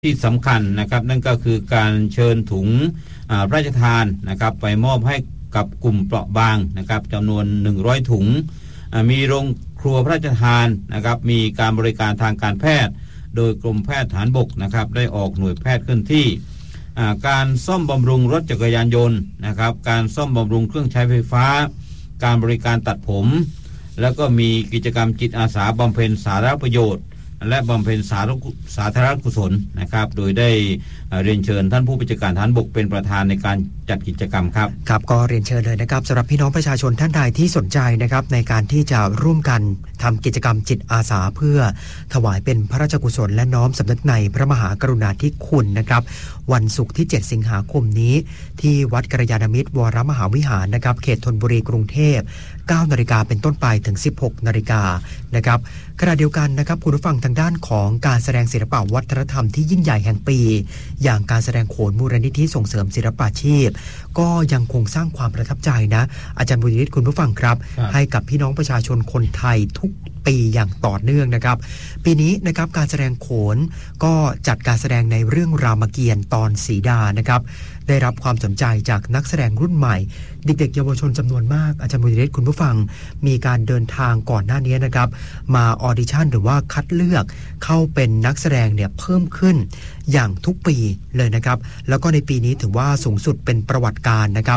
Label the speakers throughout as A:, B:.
A: ที่สำคัญนะครับนั่นก็คือการเชิญถุงพระราชทานนะครับไปมอบให้กับกลุ่มเปราะบางนะครับจำนวน100ถุงมีโรงครัวพระราชทานนะครับมีการบริการทางการแพทย์โดยกรมแพทย์ทหารบกนะครับได้ออกหน่วยแพทย์เคลื่อนที่การซ่อมบำรุงรถจักรยานยนต์นะครับการซ่อมบำรุงเครื่องใช้ไฟฟ้าการบริการตัดผมแล้วก็มีกิจกรรมจิตอาสาบำเพ็ญสาธารณประโยชน์และบำเพ็ญสาธารณกุศลนะครับโดยได้เรียนเชิญท่านผู้บัญชาการทหารบกเป็นประธานในการจัดกิจกรรมครับ
B: ครับก็เรียนเชิญเลยนะครับสำหรับพี่น้องประชาชนท่านใดที่สนใจนะครับในการที่จะร่วมกันทำกิจกรรมจิตอาสาเพื่อถวายเป็นพระราชกุศลและน้อมสำนึกในพระมหากรุณาธิคุณนะครับวันศุกร์ที่7สิงหาคมนี้ที่วัดกัลยาณมิตรวรมหาวิหารนะครับเขตธนบุรีกรุงเทพ 9 นาฬิกาเป็นต้นไปถึง 16 นาฬิกานะครับขณะเดียวกันนะครับคุณผู้ฟังทางด้านของการแสดงศิลปะวัฒนธรรมที่ยิ่งใหญ่แห่งปีอย่างการแสดงโขนมูลนิธิส่งเสริมศิลปาชีพก็ยังคงสร้างความประทับใจนะอาจารย์บุญยฤทธิ์คุณผู้ฟังครับให้กับพี่น้องประชาชนคนไทยทุกปีอย่างต่อเนื่องนะครับปีนี้นะครับการแสดงโขนก็จัดการแสดงในเรื่องรามเกียรติ์ตอนสีดานะครับได้รับความสนใจจากนักแสดงรุ่นใหม่เด็กๆเยาวชนจำนวนมากอาจารย์บุญยฤทธิ์คุณผู้ฟังมีการเดินทางก่อนหน้านี้นะครับมาออดิชั่นหรือว่าคัดเลือกเข้าเป็นนักแสดงเนี่ยเพิ่มขึ้นอย่างทุกปีเลยนะครับแล้วก็ในปีนี้ถือว่าสูงสุดเป็นประวัติการนะครับ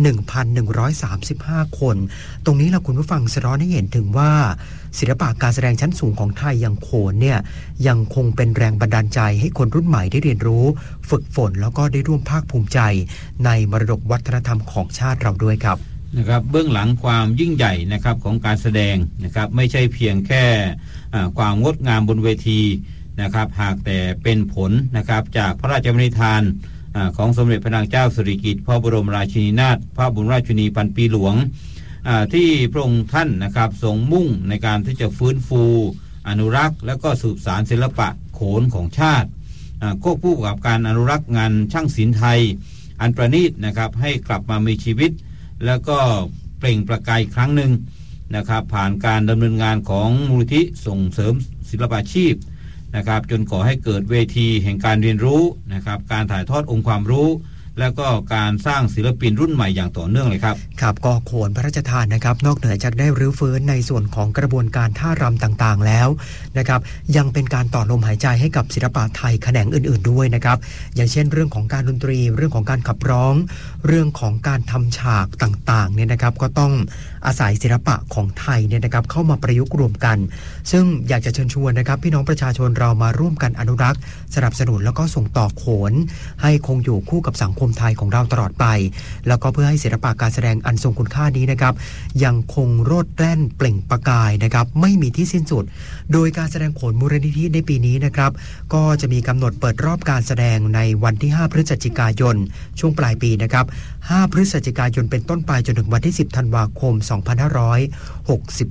B: 1,135 คนตรงนี้เราคุณผู้ฟังสะท้อนให้เห็นถึงว่าศิลปะการแสดงชั้นสูงของไทยอย่างโขนเนี่ยยังคงเป็นแรงบันดาลใจให้คนรุ่นใหม่ได้เรียนรู้ฝึกฝนแล้วก็ได้ร่วมภาคภูมิใจในมรดกวัฒนธรรมของชาติเราด้วยครับ
A: นะครับเบื้องหลังความยิ่งใหญ่นะครับของการแสดงนะครับไม่ใช่เพียงแค่ความงดงามบนเวทีนะครับหากแต่เป็นผลนะครับจากพระราชบัญญัติทานของสมเด็จพระนางเจ้าสิริกิติ์พระบรมราชินีนาถพระบรมราชินีพันปีหลวงที่พระองค์ท่านนะครับทรงมุ่งในการที่จะฟื้นฟูอนุรักษ์และก็สืบสานศิลปะโขนของชาติควบคู่กับการอนุรักษ์งานช่างศิลป์ไทยอันประณีตนะครับให้กลับมามีชีวิตแล้วก็เปล่งประกายครั้งหนึ่งนะครับผ่านการดำเนินงานของมูลนิธิส่งเสริมศิลปาชีพนะครับจนก่อให้เกิดเวทีแห่งการเรียนรู้นะครับการถ่ายทอดองค์ความรู้แล้วก็การสร้างศิลปินรุ่นใหม่อย่างต่อเนื่องเลยครับ
B: ครับก็โขนพระราชทานนะครับนอกเหนือจากได้รื้อฟื้นในส่วนของกระบวนการท่ารำต่างๆแล้วนะครับยังเป็นการต่อลมหายใจให้กับศิลปะไทยแขนงอื่นๆด้วยนะครับอย่างเช่นเรื่องของการดนตรีเรื่องของการขับร้องเรื่องของการทำฉากต่างๆเนี่ยนะครับก็ต้องอาศัยศิลปะของไทยเนี่ยนะครับเข้ามาประยุกต์รวมกันซึ่งอยากจะเชิญชวนนะครับพี่น้องประชาชนเรามาร่วมกันอนุรักษ์สนับสนุนแล้วก็ส่งต่อโขนให้คงอยู่คู่กับสังคมไทยของเราตลอดไปแล้วก็เพื่อให้ศิลปะการแสดงอันทรงคุณค่านี้นะครับยังคงโรดแล่นเปล่งประกายนะครับไม่มีที่สิ้นสุดโดยการแสดงโขนมูลนิธิในปีนี้นะครับก็จะมีกำหนดเปิดรอบการแสดงในวันที่5พฤศจิกายนช่วงปลายปีนะครับ5พฤศจิกายนเป็นต้นไปจนถึงวันที่10ธันวาคม2560